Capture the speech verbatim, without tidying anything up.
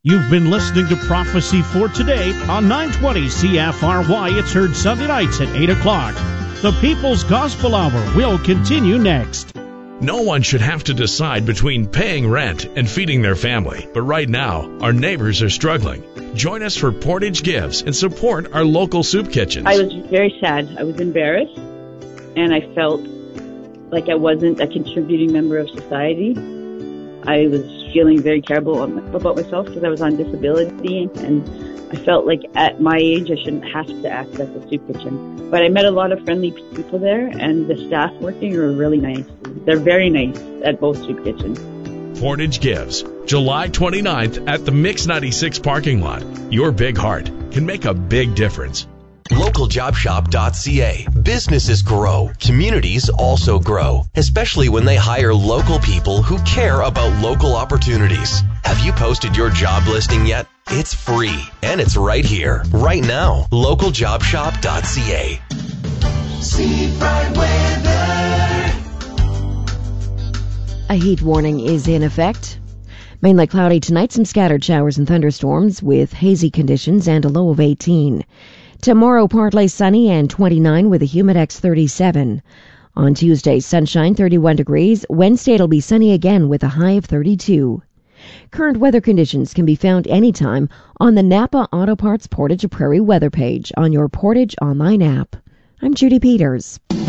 You've been listening to Prophecy for Today on nine twenty C F R Y. It's heard Sunday nights at eight o'clock. The People's Gospel Hour will continue next. No one should have to decide between paying rent and feeding their family. But right now, our neighbors are struggling. Join us for Portage Gives and support our local soup kitchens. I was very sad. I was embarrassed, and I felt like I wasn't a contributing member of society. I was feeling very terrible about myself because I was on disability, and I felt like at my age I shouldn't have to access a soup kitchen. But I met a lot of friendly people there, and the staff working are really nice. They're very nice at both soup kitchens. Portage Gives, July twenty-ninth at the Mix ninety-six parking lot. Your big heart can make a big difference. local job shop dot c a. Businesses grow. Communities also grow, especially when they hire local people who care about local opportunities. Have you posted your job listing yet? It's free, and it's right here, right now. local job shop dot c a. See bright weather. A heat warning is in effect. Mainly cloudy tonight, some scattered showers and thunderstorms with hazy conditions and a low of eighteen. Tomorrow, partly sunny and twenty-nine with a humidex thirty-seven. On Tuesday, sunshine, thirty-one degrees. Wednesday, it'll be sunny again with a high of thirty-two. Current weather conditions can be found anytime on the Napa Auto Parts Portage Prairie weather page on your Portage online app. I'm Judy Peters.